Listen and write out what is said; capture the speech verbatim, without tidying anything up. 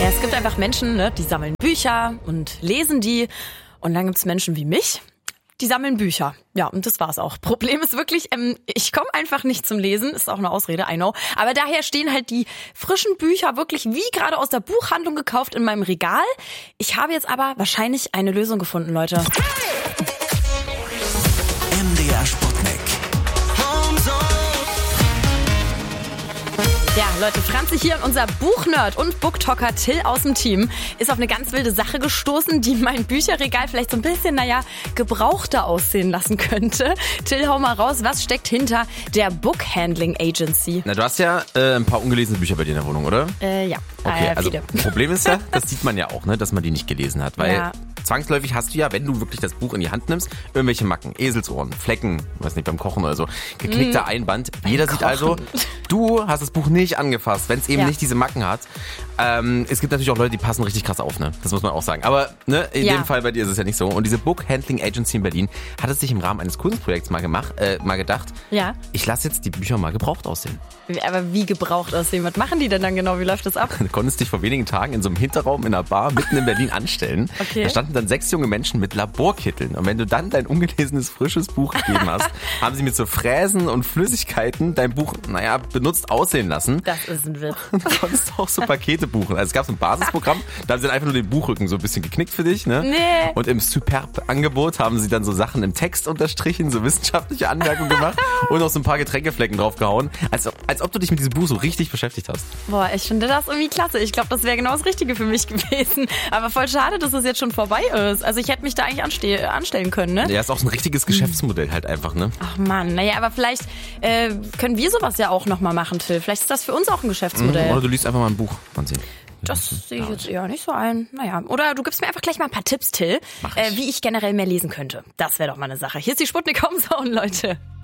Ja, es gibt einfach Menschen, ne, die sammeln Bücher und lesen die. Und dann gibt's Menschen wie mich, die sammeln Bücher. Ja, und das war's auch. Problem ist wirklich, ähm, ich komme einfach nicht zum Lesen. Ist auch eine Ausrede, I know. Aber daher stehen halt die frischen Bücher wirklich wie gerade aus der Buchhandlung gekauft in meinem Regal. Ich habe jetzt aber wahrscheinlich eine Lösung gefunden, Leute. M D R Sputnik. Ja, Leute, Franzi hier und unser Buchnerd und Booktalker Till aus dem Team ist auf eine ganz wilde Sache gestoßen, die mein Bücherregal vielleicht so ein bisschen, naja, gebrauchter aussehen lassen könnte. Till, hau mal raus, was steckt hinter der Book Handling Agency? Na, du hast ja äh, ein paar ungelesene Bücher bei dir in der Wohnung, oder? Äh, ja, Okay, äh, also viele. Problem ist ja, das sieht man ja auch, ne, dass man die nicht gelesen hat, weil Ja. zwangsläufig hast du ja, wenn du wirklich das Buch in die Hand nimmst, irgendwelche Macken, Eselsohren, Flecken, weiß nicht, beim Kochen oder so, geknickter Mm. Einband. Jeder sieht Kochen. also, du hast das Buch nicht angefasst, wenn es eben Ja. nicht diese Macken hat. Ähm, es gibt natürlich auch Leute, die passen richtig krass auf, ne? Das muss man auch sagen. Aber ne, in Ja. dem Fall bei dir ist es ja nicht so. Und diese Book Handling Agency in Berlin hat es sich im Rahmen eines Kunstprojekts mal gemacht, äh, mal gedacht, Ja, ich lasse jetzt die Bücher mal gebraucht aussehen. aber wie gebraucht aussehen? Was machen die denn dann genau? Wie läuft das ab? Du konntest dich vor wenigen Tagen in so einem Hinterraum in einer Bar mitten in Berlin anstellen. Okay. Da standen dann sechs junge Menschen mit Laborkitteln. Und wenn du dann dein ungelesenes, frisches Buch gegeben hast, haben sie mit so Fräsen und Flüssigkeiten dein Buch, naja, benutzt aussehen lassen. Das ist ein Witz. Und du konntest auch so Pakete buchen. Also es gab so ein Basisprogramm, da haben sie dann einfach nur den Buchrücken so ein bisschen geknickt für dich. Ne? Nee. Und im Superb-Angebot haben sie dann so Sachen im Text unterstrichen, so wissenschaftliche Anmerkungen gemacht und noch so ein paar Getränkeflecken draufgehauen. Als, als ob du dich mit diesem Buch so richtig beschäftigt hast. Boah, ich finde das irgendwie klasse. Ich glaube, das wäre genau das Richtige für mich gewesen. Aber voll schade, dass es jetzt schon vorbei ist. Also ich hätte mich da eigentlich anste- anstellen können, ne? Ja, ist auch so ein richtiges Geschäftsmodell halt einfach, ne? Ach Mann, naja, aber vielleicht äh, können wir sowas ja auch nochmal machen, Till. Vielleicht ist das für uns auch ein Geschäftsmodell. Oder du liest einfach mal ein Buch von sehen. Das sehe ich jetzt eher nicht so ein. Naja, oder du gibst mir einfach gleich mal ein paar Tipps, Till, Mach ich. äh, wie ich generell mehr lesen könnte. Das wäre doch mal eine Sache. Hier ist die Sputnik Homezone, Leute.